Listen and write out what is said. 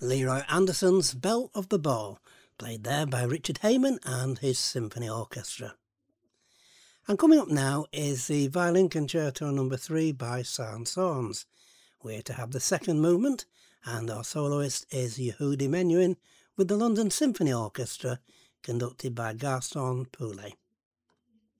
Leroy Anderson's Belle of the Ball, played there by Richard Heyman and his symphony orchestra. And coming up now is the Violin Concerto No. 3 by Saint-Saëns. We're to have the second movement, and our soloist is Yehudi Menuhin with the London Symphony Orchestra, conducted by Gaston Poulet.